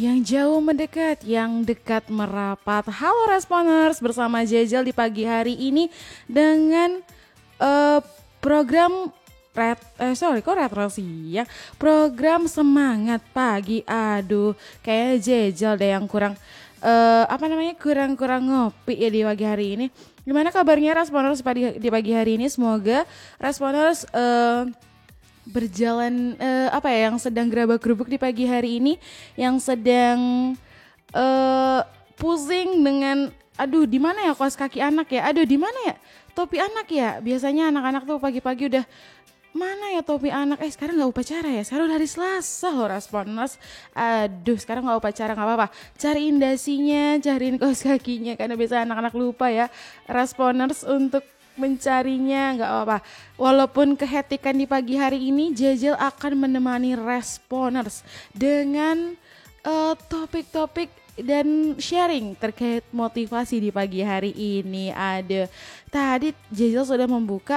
Yang jauh mendekat, yang dekat merapat. Halo Responers, bersama Jejel di pagi hari ini dengan program retro sih ya. Program semangat pagi. Aduh, kayaknya Jejel deh yang kurang kurang ngopi ya di pagi hari ini. Gimana kabarnya Responers di pagi hari ini? Semoga Responers berjalan yang sedang gerabak-gerubuk di pagi hari ini, yang sedang pusing dengan aduh di mana ya kaos kaki anak ya, aduh di mana ya topi anak ya. Biasanya anak-anak tuh pagi-pagi udah mana ya topi anak, sekarang nggak upacara ya, sekarang udah hari Selasa loh Responers. Aduh sekarang nggak upacara, nggak apa-apa, cariin dasinya, cariin kaos kakinya, karena biasa anak-anak lupa ya Responers untuk mencarinya. Nggak apa-apa, walaupun kehetikan di pagi hari ini, Jejel akan menemani Responers dengan topik-topik dan sharing terkait motivasi di pagi hari ini. Ada tadi Jejel sudah membuka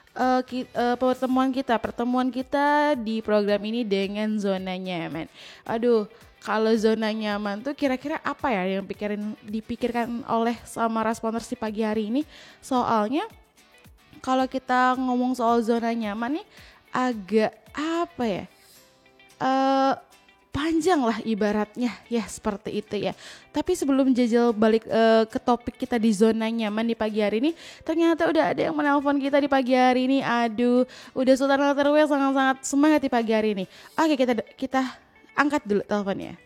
pertemuan kita di program ini dengan zona nyaman. Aduh, kalau zona nyaman tuh kira-kira apa ya yang dipikirkan oleh sama Responers di pagi hari ini? Soalnya kalau kita ngomong soal zona nyaman nih agak apa ya? Panjang lah ibaratnya ya, seperti itu ya. Tapi sebelum Jejel balik ke topik kita di zona nyaman di pagi hari ini, ternyata udah ada yang menelpon kita di pagi hari ini. Aduh, udah Sultan Terwel sangat-sangat semangat di pagi hari ini. Oke, kita angkat dulu teleponnya.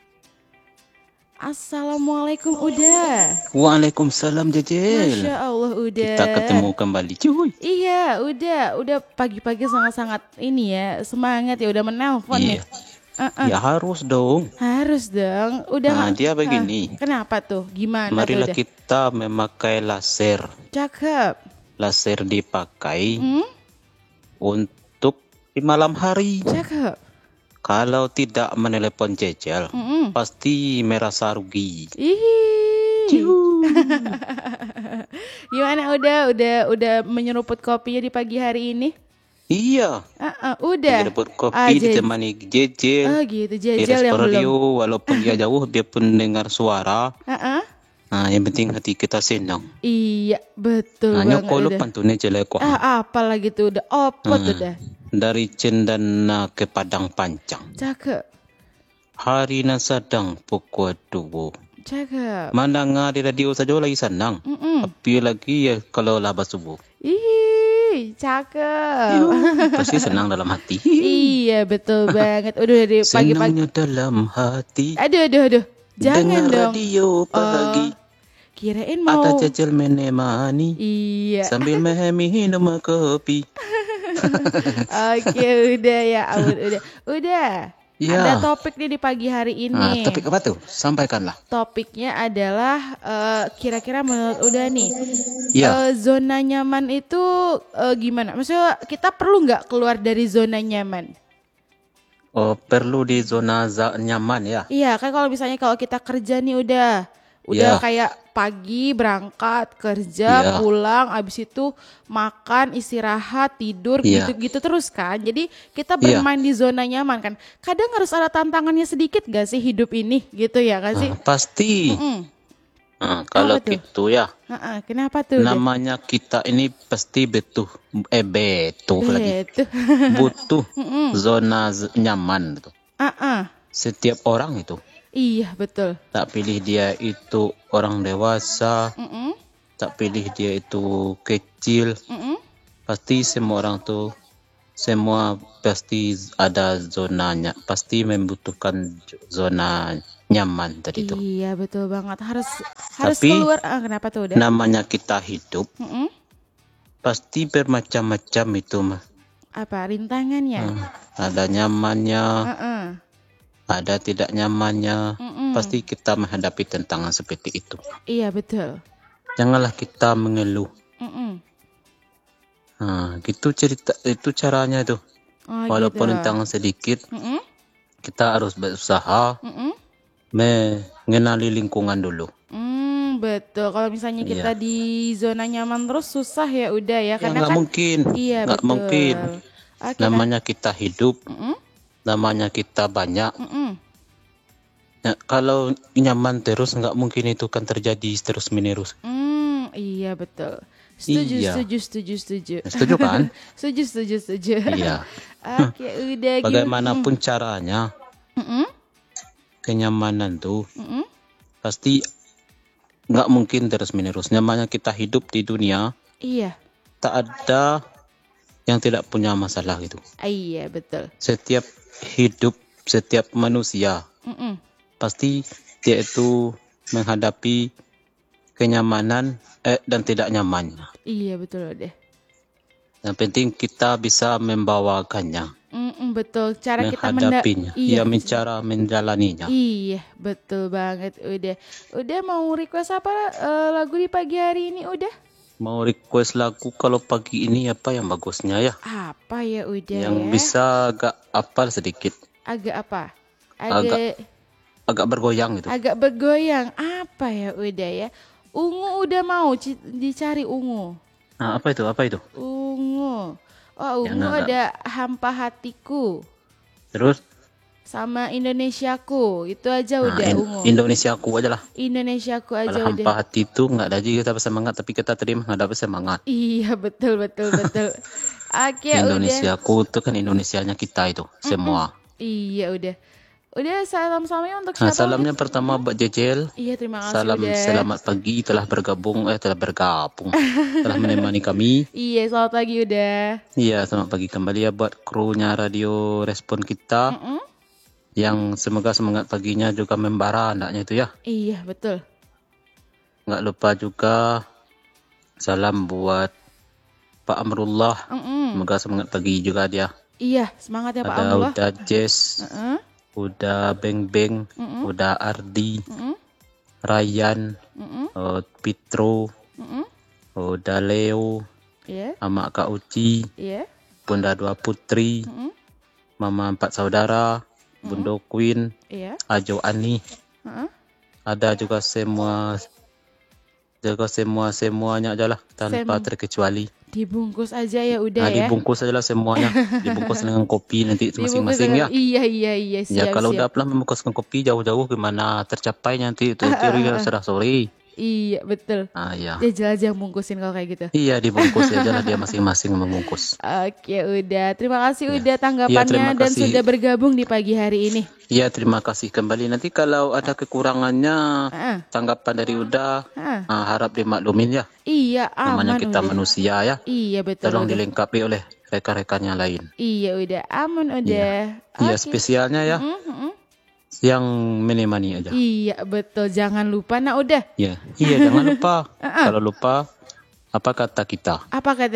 Assalamualaikum Uda. Waalaikumsalam Jejel. Masya Allah Uda. Kita ketemu kembali cuy. Iya udah pagi-pagi sangat-sangat ini ya, semangat ya, udah menelpon nih. Ya harus dong. Harus dong. Udah. Dia begini. Kenapa tuh? Gimana? Marilah tuh kita memakai laser. Cakep. Laser dipakai untuk di malam hari. Cakep. Kalau tidak menelepon Jejel, pasti merasa rugi. Gimana udah menyeruput kopinya di pagi hari ini? Iya. Udah. Menyeruput kopi ditemani Jejel. Oh gitu, Jejel yang belum. Walaupun dia jauh, dia pun dengar suara. Nah, yang penting hati kita senang. Iya, betul banget. Kalau pantunnya jelek kok. Apalagi tuh udah opot udah. Dari Cendana ke Padang Panjang. Cakep. Hari nan sedang pukul 2. Cakep. Mana di radio saja lagi senang. Tapi lagi ya kalau labas subuh. Cakep. Pasti senang dalam hati. Iya, betul banget. Udah di pagi-pagi. Senangnya dalam hati. Aduh. Jangan dengan dong. Radio pagi. Kirain mau. Ada Jejel menemani. Iya. Sambil minum kopi. Oke, udah ya, udah. Ya. Ada topik nih di pagi hari ini. Topik apa tuh? Sampaikanlah. Topiknya adalah kira-kira menurut udah nih, zona nyaman itu gimana? Maksudnya kita perlu nggak keluar dari zona nyaman? Oh, perlu di zona nyaman ya? Iya, kan kalau misalnya kalau kita kerja nih udah kayak pagi berangkat kerja, pulang, abis itu makan, istirahat, tidur, gitu-gitu terus kan. Jadi kita bermain di zona nyaman kan. Kadang harus ada tantangannya sedikit gak sih hidup ini gitu ya gak sih? Pasti. Kalau gitu ya. Kenapa tuh? Namanya kita ini pasti butuh zona nyaman gitu. Setiap orang itu. Iya betul. Tak pilih dia itu orang dewasa, tak pilih dia itu kecil. Pasti semua orang tuh, semua pasti ada zonanya, pasti membutuhkan zona nyaman tadi itu. Iya betul banget, harus tapi, keluar. Kenapa tuh udah? Namanya kita hidup, pasti bermacam-macam itu mah. Apa rintangannya? Ada nyamannya. Ada tidak nyamannya, pasti kita menghadapi tantangan seperti itu. Iya betul. Janganlah kita mengeluh. Gitu cerita, itu caranya tuh. Walaupun tantangan sedikit, kita harus berusaha mengenali lingkungan dulu. Betul. Kalau misalnya kita di zona nyaman terus susah ya udah ya. Karena nggak mungkin. Iya nggak betul. Mungkin. Namanya kita hidup. Namanya kita banyak. Ya, kalau nyaman terus nggak mungkin itu kan terjadi terus menerus. Iya betul. Setuju, Iya. setuju. Setuju kan? Setuju. Iya. Oke, udah gimana? Bagaimanapun caranya, kenyamanan tuh pasti nggak mungkin terus menerus. Namanya kita hidup di dunia, Iya. tak ada yang tidak punya masalah gitu. Iya betul. Setiap hidup, setiap manusia pasti dia itu menghadapi kenyamanan dan tidak nyamannya. Iya betul deh. Yang penting kita bisa membawakannya, Betul. Cara kita menghadapinya, iya. cara menjalaninya. Iya betul banget. Udah mau request apa lagu di pagi hari ini udah? Mau request lagu kalau pagi ini apa yang bagusnya ya? Apa ya udah Yang ya? bisa agak apal sedikit. Agak apa? Agak bergoyang gitu. Agak bergoyang. Apa ya udah ya? Ungu udah mau dicari ungu. Nah, apa itu? Ungu. Oh, ungu Yang ada Hampa Hatiku. Terus? Sama Indonesiaku. Itu aja udah ungu. Indonesiaku aja lah. Indonesiaku aja Kalau udah. hampa hati itu nggak ada juga kita bersemangat, tapi kita terima nggak ada bersemangat. Iya betul. Oke Indonesiaku itu kan Indonesianya kita itu semua. Iya udah salamnya untuk siapa? Salamnya pertama buat Jejel. Iya terima kasih Selamat pagi telah bergabung telah menemani kami. Iya selamat pagi udah. Iya selamat pagi kembali ya buat krunya radio respon kita. Yang semoga semangat paginya juga membara andaknya itu ya. Iya betul. Nggak lupa juga salam buat Pak Amrullah. Semoga semangat pagi juga dia. Iya semangat ya Pak Amrullah. Udah Jess, udah Beng Beng, udah Ardi, Ryan, Pitro, udah Leo, sama Kak Uci, Bunda Dua Putri, Mama Empat Saudara, Bundo Queen, Ajo Ani, ada juga semuanya aja lah tanpa terkecuali. Dibungkus aja ya udah ya. Dibungkus aja lah semuanya. Dibungkus dengan kopi nanti masing-masing ya. Iya siap. Ya kalau udah pelan membungkuskan kopi jauh-jauh gimana tercapai nanti itu sudah sore. Iya betul. Ya. Jajal aja bungkusin kalau kayak gitu. Iya dibungkus aja lah dia masing-masing membungkus. Oke udah. Terima kasih udah tanggapannya dan sudah bergabung di pagi hari ini. Iya terima kasih kembali. Nanti kalau ada kekurangannya tanggapan dari Uda harap dimaklumin ya. Iya aman. Namanya kita manusia ya. Iya betul. Tolong dilengkapi oleh rekan-rekannya lain. Iya udah aman udah. Iya spesialnya ya. Yang menemani aja. Iya betul jangan lupa udah. Iya jangan lupa. Kalau lupa apa kata kita?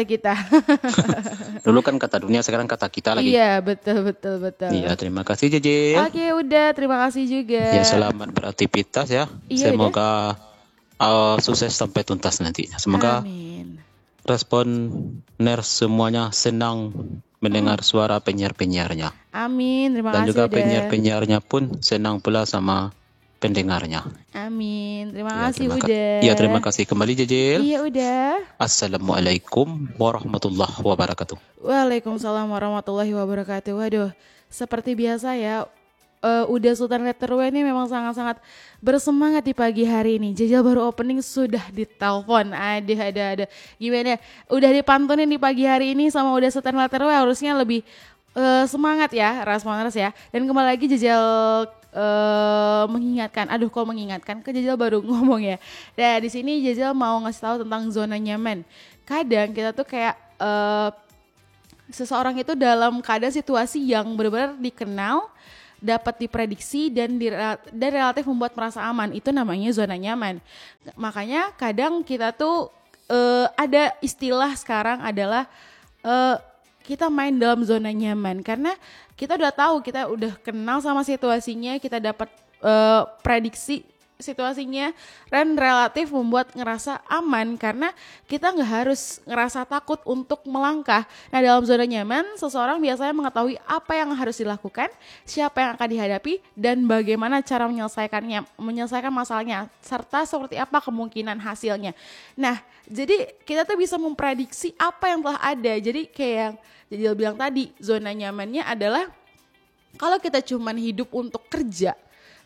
Dulu kan kata dunia sekarang kata kita lagi. Iya betul. Iya terima kasih Jeje. Oke udah terima kasih juga. Ya selamat beraktivitas ya. Iya, semoga sukses sampai tuntas nanti. Semoga responer semuanya senang mendengar suara penyiar-penyiarnya. Amin, terima kasih. Dan juga penyiar-penyiarnya pun senang pula sama pendengarnya. Amin, terima kasih udah. Iya, terima kasih kembali Jejel. Iya udah. Assalamualaikum warahmatullahi wabarakatuh. Waalaikumsalam warahmatullahi wabarakatuh. Waduh, seperti biasa ya. Udah Sultan Letterway ini memang sangat-sangat bersemangat di pagi hari ini. Jejel baru opening sudah ditelepon. Ada. Gimana? Udah dipantunin di pagi hari ini sama udah Sultan Letterway harusnya lebih semangat ya, Rasmoners ya. Dan kembali lagi Jejel mengingatkan. Ke Jejel baru ngomong ya. Nah, di sini Jejel mau ngasih tahu tentang zona nyaman. Kadang kita tuh kayak seseorang itu dalam keadaan situasi yang benar-benar dikenal, dapat diprediksi dan relatif membuat merasa aman. Itu namanya zona nyaman. Makanya kadang kita tuh ada istilah sekarang adalah kita main dalam zona nyaman. Karena kita udah tahu, kita udah kenal sama situasinya, kita dapat prediksi situasinya dan relatif membuat ngerasa aman karena kita nggak harus ngerasa takut untuk melangkah. Nah dalam zona nyaman seseorang biasanya mengetahui apa yang harus dilakukan, siapa yang akan dihadapi dan bagaimana cara menyelesaikan masalahnya serta seperti apa kemungkinan hasilnya. Nah jadi kita tuh bisa memprediksi apa yang telah ada. Jadi kayak yang bilang tadi zona nyamannya adalah kalau kita cuman hidup untuk kerja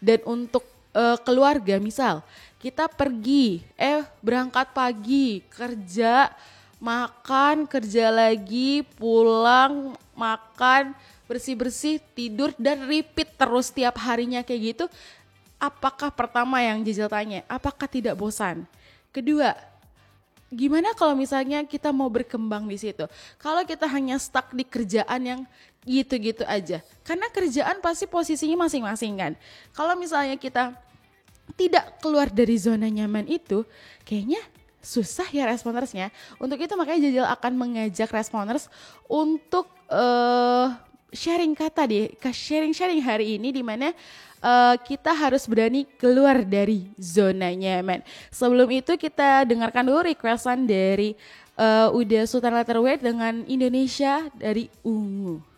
Dan untuk keluarga, misal kita pergi, berangkat pagi, kerja, makan, kerja lagi, pulang, makan, bersih-bersih, tidur, dan repeat terus tiap harinya kayak gitu. Apakah pertama yang Jejel tanya, apakah tidak bosan? Kedua, gimana kalau misalnya kita mau berkembang di situ? Kalau kita hanya stuck di kerjaan yang gitu-gitu aja. Karena kerjaan pasti posisinya masing-masing kan. Kalau misalnya kita tidak keluar dari zona nyaman itu, kayaknya susah ya respondersnya. Untuk itu makanya Jejel akan mengajak responders untuk sharing sharing hari ini, di mana kita harus berani keluar dari zona nyaman. Sebelum itu kita dengarkan dulu requestan dari Uda Sultan Letterweight dengan Indonesia dari Ungu.